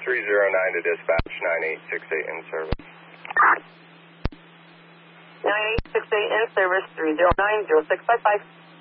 309 to dispatch, 9868 in service. 9868 in service, 309-0655.